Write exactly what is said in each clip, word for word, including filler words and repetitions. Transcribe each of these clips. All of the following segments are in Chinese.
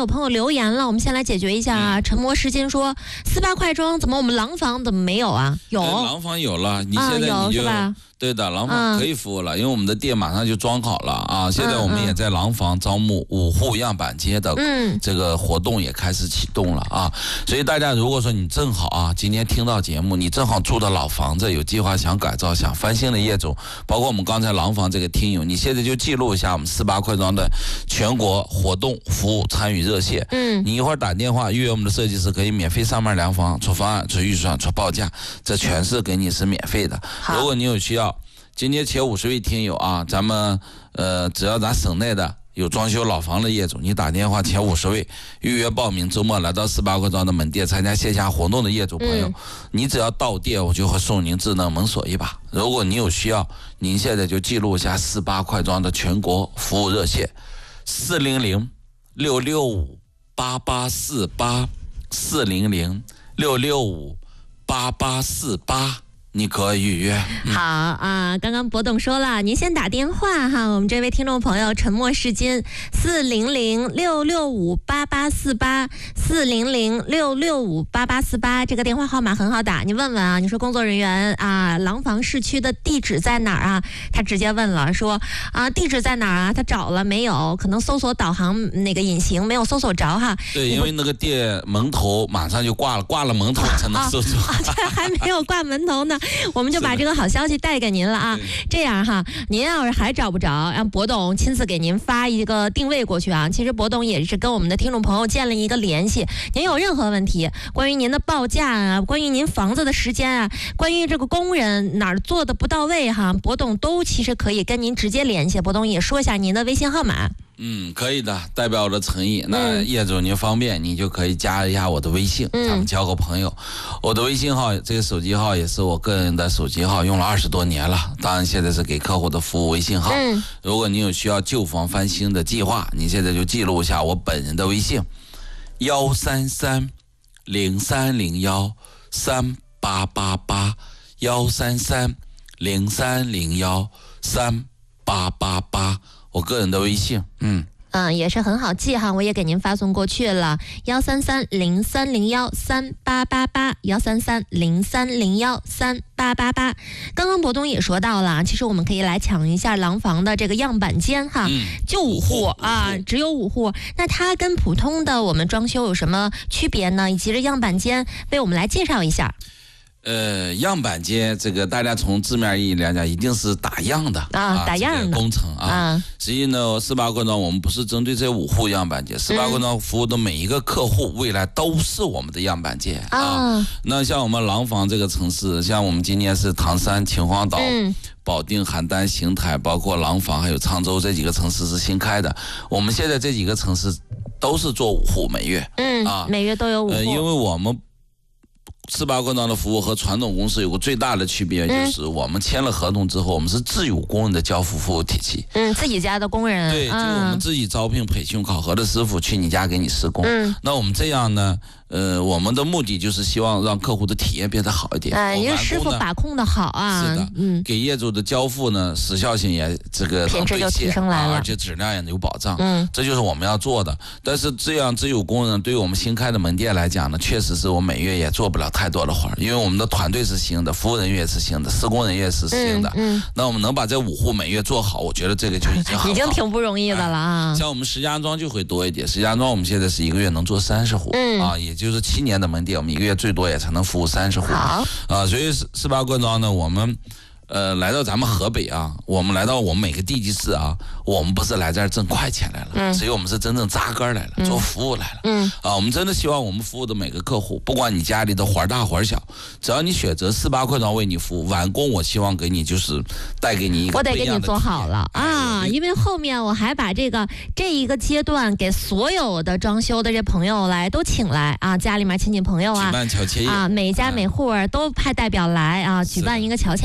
有朋友留言了，我们先来解决一下啊。沉默是金说四八快装怎么我们廊坊怎么没有啊？有， 廊坊有了，你现在你就。 啊对的，廊坊可以服务了，嗯、因为我们的店马上就装好了啊！现在我们也在廊坊招募五户样板街的这个活动也开始启动了啊！所以大家如果说你正好啊，今天听到节目，你正好住的老房子有计划想改造、想翻新的业主，包括我们刚才廊坊这个听友，你现在就记录一下我们四八快装的全国活动服务参与热线。嗯，你一会儿打电话预约我们的设计师，可以免费上门量房、出方案、出预算、出报价，这全是给你是免费的。如果你有需要。今天前五十位听友啊，咱们呃，只要咱省内的有装修老房的业主，你打电话前五十位预约报名，周末来到四八快装的门店参加线下活动的业主朋友，嗯、你只要到店，我就会送您智能门锁一把。如果你有需要，您现在就记录一下四八快装的全国服务热线：四零零六六五八八四八，四零零六六五八八四八。你可以预约。 嗯、好啊，刚刚博董说了，您先打电话哈，我们这位听众朋友沉默是金，四零零六六五八八四八，四零零六六五八八四八，这个电话号码很好打，你问问啊，你说工作人员啊，廊坊市区的地址在哪儿啊？他直接问了，说啊，地址在哪儿啊？他找了没有？可能搜索导航那个引擎没有搜索着哈。 对，因为那个店门头马上就挂了，挂了门头才能搜索。 啊，这、啊、还没有挂门头呢。我们就把这个好消息带给您了啊！这样哈，您要是还找不着，让博董亲自给您发一个定位过去啊。其实博董也是跟我们的听众朋友建了一个联系，您有任何问题，关于您的报价啊，关于您房子的时间啊，关于这个工人哪儿做的不到位哈，博董都其实可以跟您直接联系。博董也说一下您的微信号码。 嗯，可以的，代表我的诚意。那业主您方便，你就可以加一下我的微信，嗯、咱们交个朋友。我的微信号，这个手机号也是我个人的手机号，用了二十多年了。当然，现在是给客户的服务微信号。嗯、如果你有需要旧房翻新的计划，你现在就记录一下我本人的微信：幺三三零三零幺三八八八，幺三三零三零幺三八八八。我个人的微信，嗯嗯，也是很好记哈，我也给您发送过去了，幺三三零三零幺三八八八，幺三三零三零幺三八八八。刚刚博东也说到了，其实我们可以来抢一下廊坊的这个样板间哈，嗯、就五户啊，只有五户。那它跟普通的我们装修有什么区别呢？以及这样板间为我们来介绍一下。 呃，样板间这个大家从字面意义来讲，一定是打样的啊，啊打样的、这个、 工程啊。啊实际呢，四八快装我们不是针对这五户样板间，四八快装服务的每一个客户，未来都是我们的样板间、嗯、啊。那像我们廊坊这个城市，像我们今年是唐山、秦皇岛、嗯、保定、邯郸、邢台，包括廊坊还有沧州这几个城市是新开的。我们现在这几个城市都是做五户每月， 嗯啊，每月都有五户。呃， 因为我们。四八快装的服务和传统公司有个最大的区别，就是我们签了合同之后，我们是自有工人的交付服务体系。 嗯，自己家的工人。 对，就我们自己招聘、培训、考核的师傅去你家给你施工。嗯，那我们这样呢？呃，我们的目的就是希望让客户的体验变得好一点。 哎，因为师傅把控的好啊。 是的，嗯，给业主的交付呢，时效性也这个品质就提升来了、啊， 而且质量也有保障。嗯，这就是我们要做的。但是这样自有工人对于我们新开的门店来讲呢，确实是我每月也做不了太多的活，因为我们的团队是新的，服务人员也是新的，施工人员是新的。嗯，嗯那我们能把这五户每月做好，我觉得这个就已经很好， 已经挺不容易的了啊。 哎、像我们石家庄就会多一点，石家庄我们现在是一个月能做三十户，嗯啊，也就是七年的门店，我们一个月最多也才能服务三十户。好啊，所以四八快装呢，我们呃来到咱们河北啊，我们来到我们每个地级市啊，我们不是来这儿挣快钱来了，嗯，所以我们是真正扎根来了，嗯、做服务来了，嗯啊，我们真的希望我们服务的每个客户，不管你家里的活大活小，只要你选择四八快装为你服务，完工我希望给你就是带给你一个我得给你做好了啊，因为后面我还把这个这一个阶段给所有的装修的这朋友来都请来啊，家里面亲戚朋友啊， 举办乔迁宴啊，每家每户都派代表来啊，举办一个乔迁宴。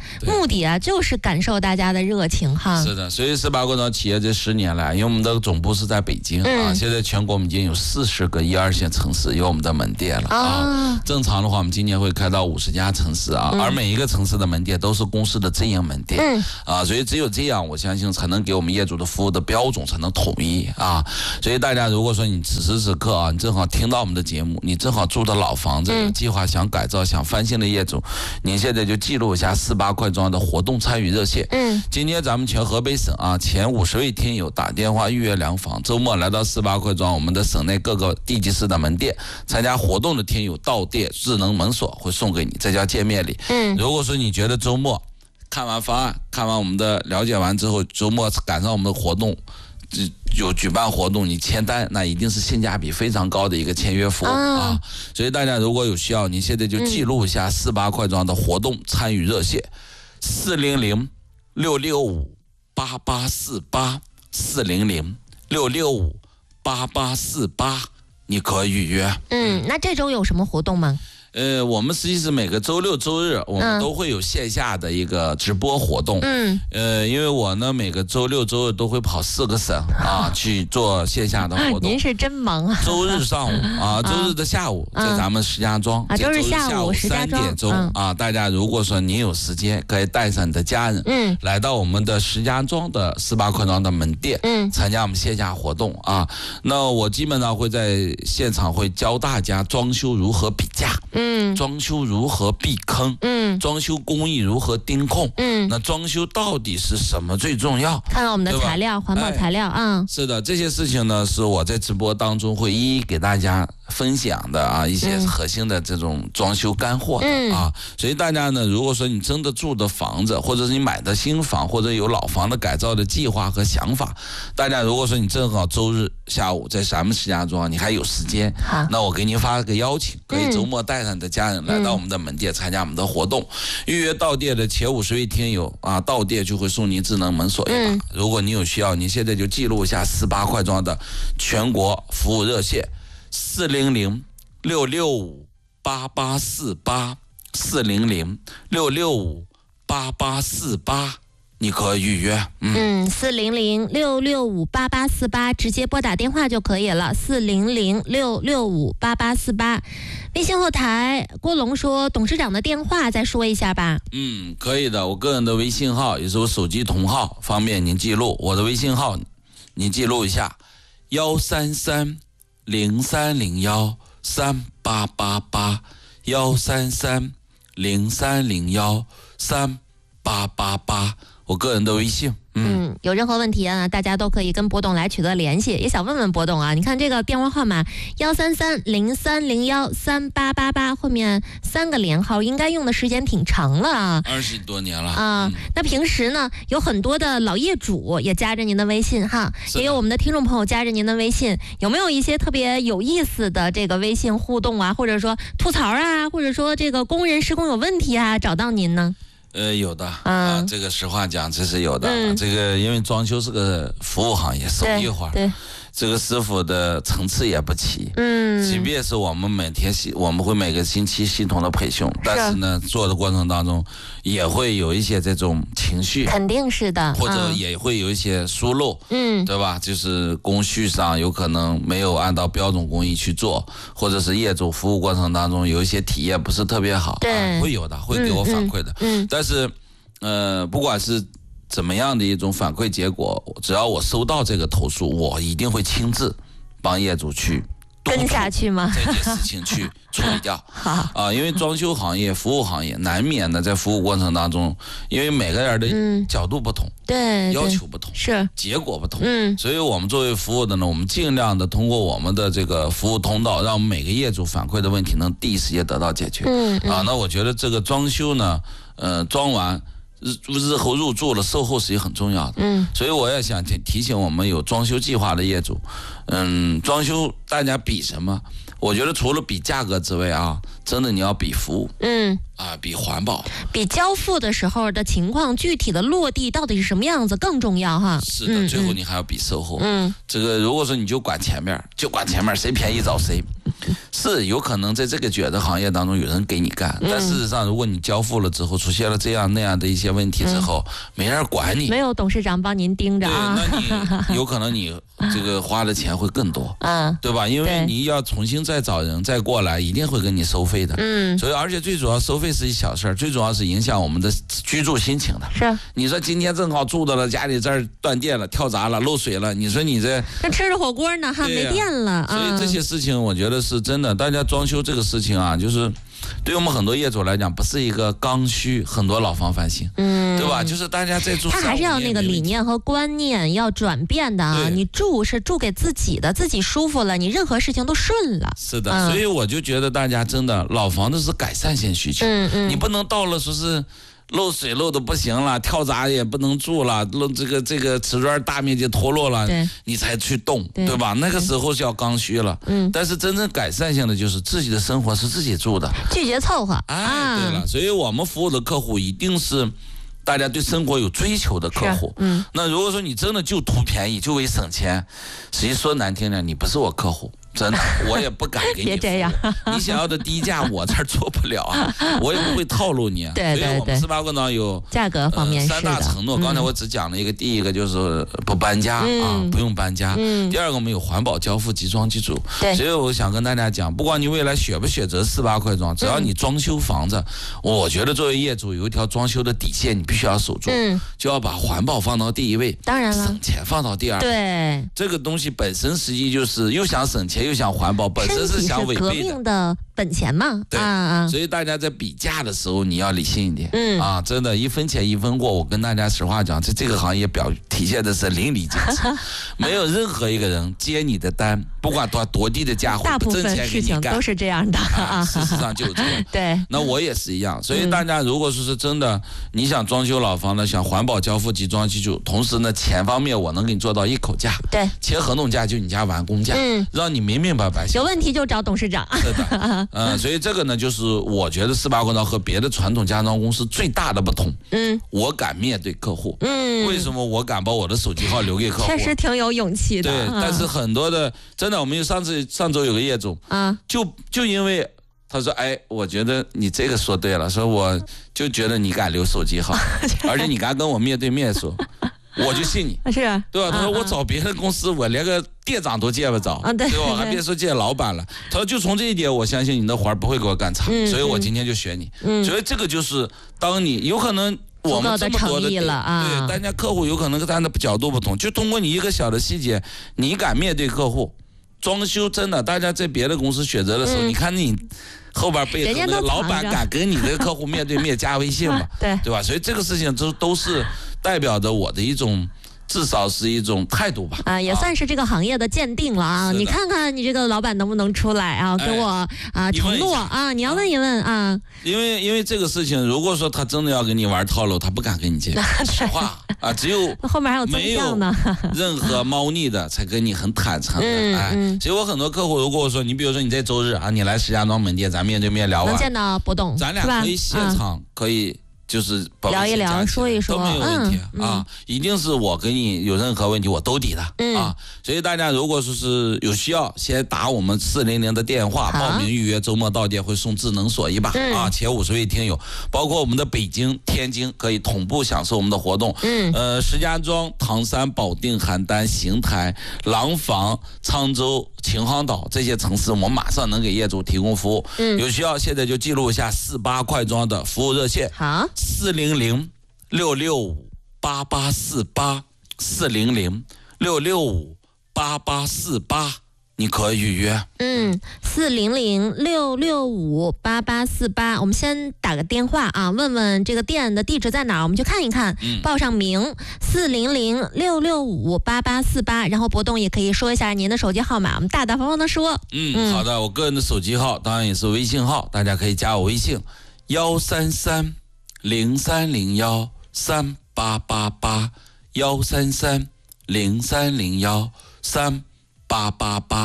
目的啊就是感受大家的热情哈。 是的，所以十八块庄企业这十年来，因为我们的总部是在北京、嗯、啊，现在全国我们已经有四十个一二线城市有我们的门店了、哦、啊。正常的话，我们今年会开到五十家城市啊、嗯，而每一个城市的门店都是公司的直营门店、嗯、啊，所以只有这样，我相信才能给我们业主的服务的标准才能统一啊。所以大家如果说你此时此刻啊，你正好听到我们的节目，你正好住的老房子，嗯、计划想改造、想翻新的业主，您现在就记录一下四八块庄的活动参与热线。嗯，今天咱们全河北省啊前五十位听友打电话预约量房，周末来到四八块庄我们的省内各个地级市的门店参加活动的听友到店智能门锁会送给你，这叫见面礼。嗯，如果说你觉得周末看完方案，看完我们的了解完之后，周末赶上我们的活动，有举办活动，你签单，那一定是性价比非常高的一个签约服务、哦、啊！所以大家如果有需要，你现在就记录一下四八块庄的活动参与热线，四零零六六五八八四八四零零六六五八八四八，你可以预约。 嗯，那这周有什么活动吗？ 呃，我们实际是每个周六周日我们都会有线下的一个直播活动。嗯，呃，因为我呢每个周六周日都会跑四个省啊去做线下的活动。 您是真忙啊！ 周日上午啊，周日的下午在咱们石家庄。 啊，周日下午三点钟啊，大家如果说您有时间，可以带上你的家人，嗯，来到我们的石家庄的四八块庄的门店，嗯，参加我们线下活动啊。那我基本上会在现场会教大家装修如何比价。嗯，装修如何避坑？嗯，装修工艺如何盯控？嗯，那装修到底是什么最重要？ 看看我们的材料，环保材料啊、嗯。 是的，这些事情呢，是我在直播当中会一一给大家分享的啊，一些核心的这种装修干货的、嗯、啊。所以大家呢，如果说你真的住的房子，或者是你买的新房，或者有老房的改造的计划和想法，大家如果说你正好周日下午在咱们石家庄，你还有时间，那我给您发个邀请，可以周末带上你的家人来到我们的门店参加我们的活动，预约到店的前五十位听友啊，到店就会送您智能门锁一把、嗯。如果你有需要，你现在就记录一下四八块庄的全国服务热线四零零六六五八八四八四零零六六五八八四八。你可以预约， 嗯，四零零六六五八八四八，直接拨打电话就可以了。四零零六六五八八四八，微信后台郭龙说董事长的电话再说一下吧。 嗯，可以的，我个人的微信号也是我手机同号，方便您记录。我的微信号您记录一下：幺三三零三零幺三八八八，幺三三零三零幺三八八八。我个人的微信， 嗯，嗯有任何问题啊，大家都可以跟博董来取得联系。也想问问博董啊，你看这个电话号码幺三三零三零幺三八八八，后面三个连号，应该用的时间挺长了啊， 二十多年了啊、嗯。那平时呢，有很多的老业主也加着您的微信哈，也有我们的听众朋友加着您的微信，有没有一些特别有意思的这个微信互动啊，或者说吐槽啊，或者说这个工人施工有问题啊，找到您呢？ 呃，有的啊、嗯，这个实话讲，这是有的。嗯、这个因为装修是个服务行业，手艺活，对，这个师傅的层次也不齐。嗯，即便是我们每天系，我们会每个星期系统的培训，但是呢，做的过程当中也会有一些这种情绪， 肯定是的， 或者也会有一些疏漏，嗯，对吧？就是工序上有可能没有按照标准工艺去做，或者是业主服务过程当中有一些体验不是特别好， 对， 啊、会有的，会给我反馈的，嗯，嗯但是，呃，不管是怎么样的一种反馈结果，只要我收到这个投诉，我一定会亲自帮业主去跟下去吗？ 这件事情去处理掉。好啊，因为装修行业、服务行业难免的在服务过程当中，因为每个人的角度不同，嗯、 对， 要求不同， 是结果不同，嗯，所以我们作为服务的呢，我们尽量的通过我们的这个服务通道，让每个业主反馈的问题能第一时间得到解决。嗯，嗯啊，那我觉得这个装修呢，呃，装完。日日后入住了，售后是也很重要的。嗯，所以我也想提提醒我们有装修计划的业主，嗯，装修大家比什么？我觉得除了比价格之外啊，真的你要比服务，嗯，啊，比环保， 比交付的时候的情况，具体的落地到底是什么样子更重要哈。 是的，嗯、最后你还要比售后。嗯，这个如果说你就管前面，就管前面，谁便宜找谁。 是有可能在这个卷的行业当中有人给你干，嗯、但事实上，如果你交付了之后出现了这样那样的一些问题之后，嗯、没人管你， 没有董事长帮您盯着啊， 对，那你有可能你这个花的钱会更多，嗯，对吧？因为你要重新再找人再过来，一定会跟你收费的，嗯，所以而且最主要收费是一小事儿，最主要是影响我们的居住心情的。 是， 你说今天正好住到了家里这儿断电了、跳闸了、漏水了，你说你这那吃着火锅呢，哈，没电了， 所以这些事情我觉得是真的。大家装修这个事情啊，就是对我们很多业主来讲，不是一个刚需，很多老房翻新，嗯，对吧？就是大家在住， 他还是要那个理念和观念要转变的啊。你住是住给自己的，自己舒服了，你任何事情都顺了。 是的，嗯、所以我就觉得大家真的老房子是改善性需求，嗯嗯，你不能到了说是。漏水漏的不行了，跳闸也不能住了，漏这个这个瓷砖大面积脱落了，你才去动， 对, 对吧？那个时候是要刚需了。嗯，但是真正改善性的就是自己的生活是自己住的， 拒绝凑合。 哎，对了，所以我们服务的客户一定是大家对生活有追求的客户。嗯，那如果说你真的就图便宜，就为省钱，实际说难听点，你不是我客户。真的，我也不敢给你。 别这样， 你想要的低价，我这儿做不了啊，我也不会套路你。 对对对。 所以我们斯巴棍呢有价格方面、呃、 三大承诺。刚才我只讲了一个，第一个就是不搬家、嗯、啊，不用搬家。嗯。第二个我们有环保交付即装即住。对。所以我想跟大家讲，不管你未来选不选择四八块装，只要你装修房子，嗯、我觉得作为业主有一条装修的底线，你必须要守住，嗯、就要把环保放到第一位， 当然了， 省钱放到第二。 对。 这个东西本身实际就是又想省钱。又想环保，本身是想违背的。 革命的本钱嘛， 对啊，所以大家在比价的时候，你要理性一点。嗯啊，真的，一分钱一分货。我跟大家实话讲，这这个行业表体现的是淋漓尽致，没有任何一个人接你的单，不管多多低的价， 大部分事情都是这样的啊。 事实上就是这样。 对， 那我也是一样。所以大家如果说是真的，你想装修老房呢，想环保交付即装即住，同时呢，钱方面我能给你做到一口价， 对， 签合同价就你家完工价，嗯，让你明明白白。 有问题就找董事长。 是的，嗯，所以这个呢，就是我觉得四八棍刀和别的传统家装公司最大的不同。嗯，我敢面对客户。嗯，为什么我敢把我的手机号留给客户？ 确实挺有勇气的。 对，嗯、但是很多的，真的，我们有上次上周有个业主啊，就就因为他说，哎，我觉得你这个说对了，说我就觉得你敢留手机号，而且你敢跟我面对面说。我就信你， 是对吧？他说我找别的公司，我连个店长都见不着，对吧？还别说见老板了。他说就从这一点，我相信你的活儿不会给我干差，所以我今天就选你。所以这个就是当你有可能我们这么多的对，大家客户有可能站的角度不同，就通过你一个小的细节，你敢面对客户，装修真的，大家在别的公司选择的时候，你看你。后边背后的老板敢跟你的客户面对面加微信嘛？对对吧？所以这个事情都都是代表着我的一种，至少是一种态度吧。 啊，也算是这个行业的鉴定了啊！你看看你这个老板能不能出来啊？跟我啊承诺啊！你要问一问啊。 因为因为这个事情，如果说他真的要跟你玩套路，他不敢跟你见面。实话啊，只有后面还有没有任何猫腻的，才跟你很坦诚的。哎，所以我很多客户如果说你比如说你在周日啊，你来石家庄门店，咱面对面聊完， 能见到博董， 咱俩可以现场可以。就是聊一聊，说一说都没有问题、嗯、啊！一定是我跟你有任何问题，我都抵的、嗯、啊！所以大家如果说是有需要，先打我们四零零的电话报名预约，周末到店会送智能锁一把、嗯、啊！前五十位听友，包括我们的北京、天津可以同步享受我们的活动。嗯，呃，石家庄、唐山、保定、邯郸、邢台、廊坊、沧州、秦皇岛这些城市，我们马上能给业主提供服务。嗯，有需要现在就记录一下四八快装的服务热线。 好。 四零零六六五八八四八，四零零六六五八八四八，你可以预约。 嗯，四零零六六五八八四八，我们先打个电话啊，问问这个店的地址在哪儿，我们去看一看，嗯、报上名。四零零六六五八八四八，然后博董也可以说一下您的手机号码，我们大大方方的说。 嗯，嗯好的，我个人的手机号当然也是微信号，大家可以加我微信幺三三。零三零幺三八八八幺三三零三零幺三八八八，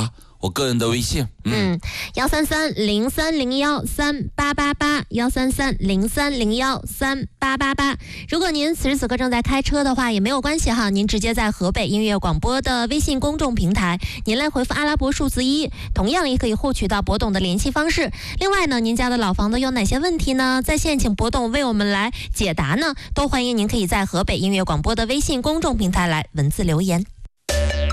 我个人的微信， 嗯，幺三三零三零幺三八八八，幺三三零三零幺三八八八。如果您此时此刻正在开车的话，也没有关系哈，您直接在河北音乐广播的微信公众平台，您来回复阿拉伯数字一，同样也可以获取到博董的联系方式。另外呢，您家的老房子有哪些问题呢？在线请博董为我们来解答呢，都欢迎您可以在河北音乐广播的微信公众平台来文字留言。